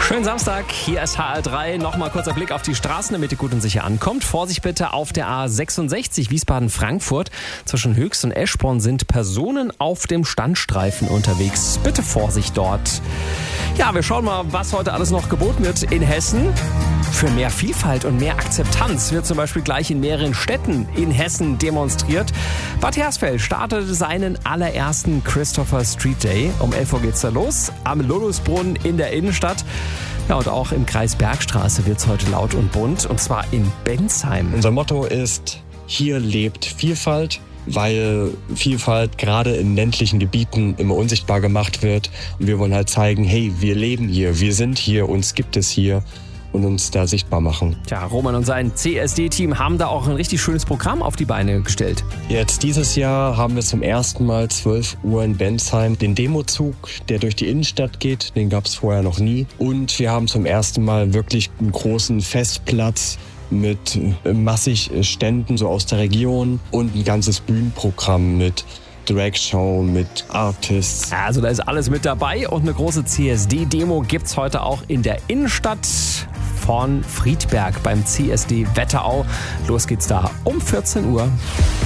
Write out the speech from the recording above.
Schönen Samstag, hier ist HR3. Nochmal kurzer Blick auf die Straßen, damit ihr gut und sicher ankommt. Vorsicht bitte auf der A66 Wiesbaden-Frankfurt. Zwischen Höchst und Eschborn sind Personen auf dem Standstreifen unterwegs. Bitte Vorsicht dort. Ja, wir schauen mal, was heute alles noch geboten wird in Hessen. Für mehr Vielfalt und mehr Akzeptanz wird zum Beispiel gleich in mehreren Städten in Hessen demonstriert. Bad Hersfeld startete seinen allerersten Christopher Street Day. Um 11 Uhr geht's da los, am Lullusbrunnen in der Innenstadt. Ja, und auch im Kreis Bergstraße wird's heute laut und bunt, und zwar in Bensheim. Unser Motto ist: Hier lebt Vielfalt, weil Vielfalt gerade in ländlichen Gebieten immer unsichtbar gemacht wird. Und wir wollen halt zeigen, hey, wir leben hier, wir sind hier, uns gibt es hier. Und uns da sichtbar machen. Tja, Roman und sein CSD-Team haben da auch ein richtig schönes Programm auf die Beine gestellt. Jetzt dieses Jahr haben wir zum ersten Mal 12 Uhr in Bensheim den Demozug, der durch die Innenstadt geht. Den gab es vorher noch nie. Und wir haben zum ersten Mal wirklich einen großen Festplatz mit massig Ständen so aus der Region und ein ganzes Bühnenprogramm mit Dragshow, mit Artists. Also da ist alles mit dabei, und eine große CSD-Demo gibt's heute auch in der Innenstadt von Friedberg beim CSD Wetterau. Los geht's da um 14 Uhr.